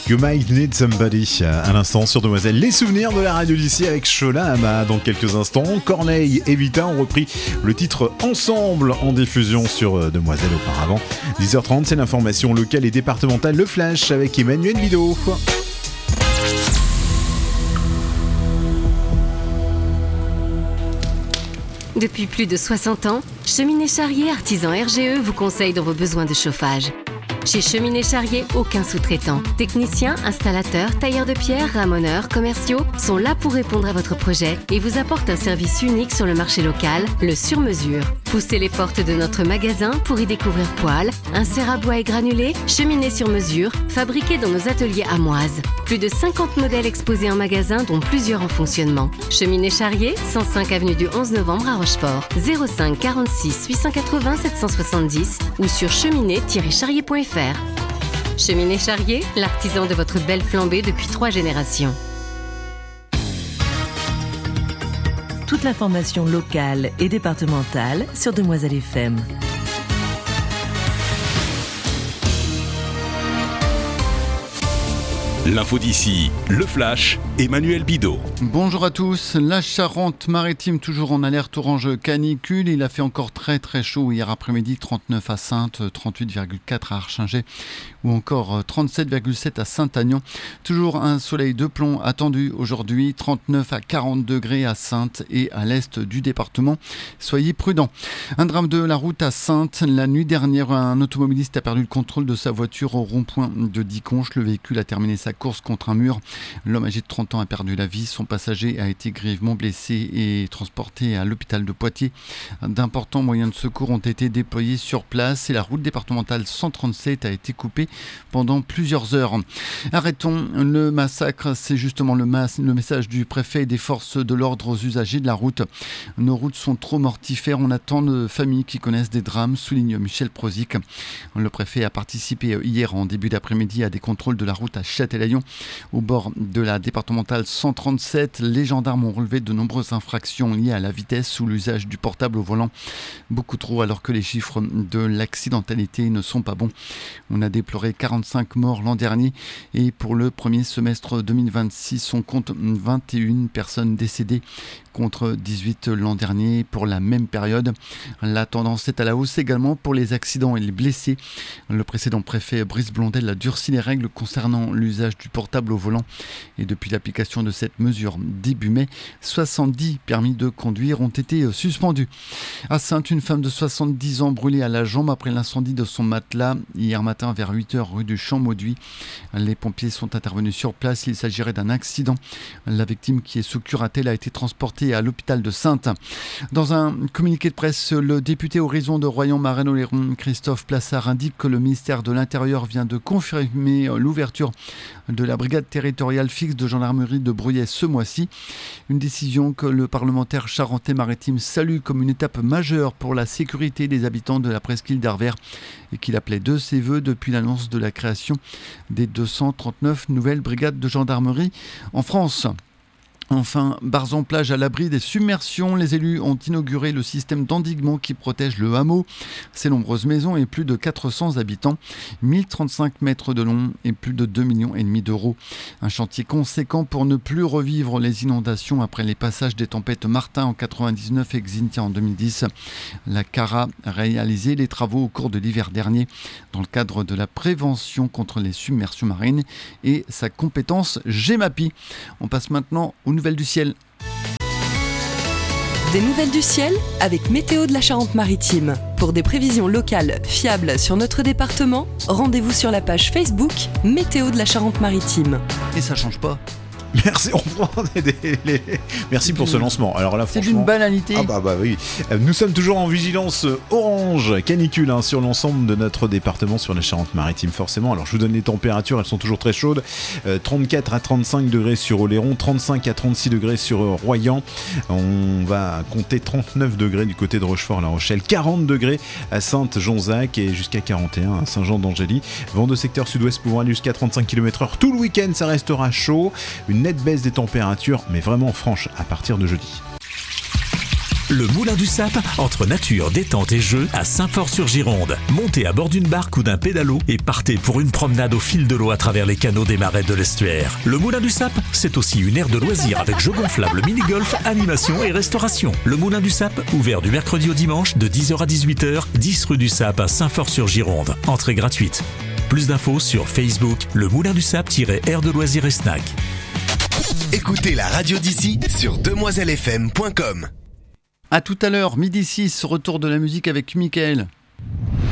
You Might Need Somebody. À l'instant sur Demoiselle, les souvenirs de la radio lycée avec Shola Ama. Dans quelques instants, Corneille et Vita ont repris le titre Ensemble en diffusion sur Demoiselle auparavant. 10h30, c'est l'information locale et départementale, le Flash avec Emmanuel Bidot. Depuis plus de 60 ans, Cheminée Charrier Artisan RGE vous conseille dans vos besoins de chauffage. Chez Cheminée Charrier, aucun sous-traitant. Techniciens, installateurs, tailleurs de pierre, ramoneurs, commerciaux sont là pour répondre à votre projet et vous apportent un service unique sur le marché local, le sur-mesure. Poussez les portes de notre magasin pour y découvrir poêles, inserts à bois et granulés, cheminées sur mesure, fabriquées dans nos ateliers amoises. Plus de 50 modèles exposés en magasin, dont plusieurs en fonctionnement. Cheminée Charrier, 105 avenue du 11 novembre à Rochefort. 05 46 880 770 ou sur cheminée-charrier.fr. Cheminée Charrier, l'artisan de votre belle flambée depuis 3 générations. Toute l'information locale et départementale sur Demoiselle FM. L'info d'ici, le flash, Emmanuel Bidot. Bonjour à tous. La Charente-Maritime toujours en alerte orange canicule. Il a fait encore très très chaud hier après-midi, 39 à Saintes, 38,4 à Archingeay ou encore 37,7 à Saint-Agnan. Toujours un soleil de plomb attendu aujourd'hui, 39 à 40 degrés à Saintes et à l'est du département. Soyez prudents. Un drame de la route à Saintes. La nuit dernière, un automobiliste a perdu le contrôle de sa voiture au rond-point de Diconche. Le véhicule a terminé sa course contre un mur. L'homme âgé de 30 ans a perdu la vie. Son passager a été grièvement blessé et transporté à l'hôpital de Poitiers. D'importants moyens de secours ont été déployés sur place et la route départementale 137 a été coupée pendant plusieurs heures. Arrêtons le massacre, c'est justement le message du préfet et des forces de l'ordre aux usagers de la route. Nos routes sont trop mortifères, on attend de familles qui connaissent des drames, souligne Michel Prozic. Le préfet a participé hier en début d'après-midi à des contrôles de la route à Châtelaillon. Au bord de la départementale 137, les gendarmes ont relevé de nombreuses infractions liées à la vitesse ou l'usage du portable au volant. Beaucoup trop alors que les chiffres de l'accidentalité ne sont pas bons. On a déploré 45 morts l'an dernier et pour le premier semestre 2026, on compte 21 personnes décédées contre 18 l'an dernier pour la même période. La tendance est à la hausse également pour les accidents et les blessés. Le précédent préfet Brice Blondel a durci les règles concernant l'usage du portable au volant et depuis l'application de cette mesure début mai, 70 permis de conduire ont été suspendus. À Saintes, une femme de 70 ans brûlée à la jambe après l'incendie de son matelas hier matin vers 8h rue du Champ-Mauduit. Les pompiers sont intervenus sur place. Il s'agirait d'un accident. La victime qui est sous curatelle a été transportée à l'hôpital de Saintes. Dans un communiqué de presse, le député Horizon de Royan-Marennes-Oléron, Christophe Plassard, indique que le ministère de l'Intérieur vient de confirmer l'ouverture de la brigade territoriale fixe de gendarmerie de Bruyères ce mois-ci. Une décision que le parlementaire charentais-maritime salue comme une étape majeure pour la sécurité des habitants de la presqu'île d'Arvers et qu'il appelait de ses voeux depuis l'annonce de la création des 239 nouvelles brigades de gendarmerie en France. Enfin, Barzon-Plage à l'abri des submersions, les élus ont inauguré le système d'endiguement qui protège le hameau, ses nombreuses maisons et plus de 400 habitants, 1035 mètres de long et plus de 2,5 millions d'euros. Un chantier conséquent pour ne plus revivre les inondations après les passages des tempêtes Martin en 99 et Xynthia en 2010. La CARA a réalisé les travaux au cours de l'hiver dernier dans le cadre de la prévention contre les submersions marines et sa compétence GEMAPI. On passe maintenant aux nouvelles du ciel. Des nouvelles du ciel avec Météo de la Charente-Maritime. Pour des prévisions locales fiables sur notre département, rendez-vous sur la page Facebook Météo de la Charente-Maritime. Et ça change pas. Merci, on prend Merci pour ce lancement. Alors là, c'est franchement, d'une banalité. Ah bah oui. Nous sommes toujours en vigilance orange canicule sur l'ensemble de notre département sur la Charente-Maritime forcément. Alors je vous donne les températures, elles sont toujours très chaudes. 34 à 35 degrés sur Oléron, 35 à 36 degrés sur Royan. On va compter 39 degrés du côté de Rochefort-La Rochelle, 40 degrés à Sainte-Jonzac et jusqu'à 41 à Saint-Jean-d'Angély. Vent de secteur sud-ouest pouvant aller jusqu'à 35 km/h tout le week-end, ça restera chaud. Une nette baisse des températures, mais vraiment franche à partir de jeudi. Le Moulin du Sap, entre nature, détente et jeu, à Saint-Fort-sur-Gironde. Montez à bord d'une barque ou d'un pédalo et partez pour une promenade au fil de l'eau à travers les canaux des marais de l'estuaire. Le Moulin du Sap, c'est aussi une aire de loisirs avec jeux gonflables, mini-golf, animation et restauration. Le Moulin du Sap, ouvert du mercredi au dimanche de 10h à 18h, 10 rue du Sap à Saint-Fort-sur-Gironde. Entrée gratuite. Plus d'infos sur Facebook, le Moulin du Sap-aire de loisirs et snack. Écoutez la radio d'ici sur demoiselefm.com. À tout à l'heure, midi 6, retour de la musique avec Mickaël.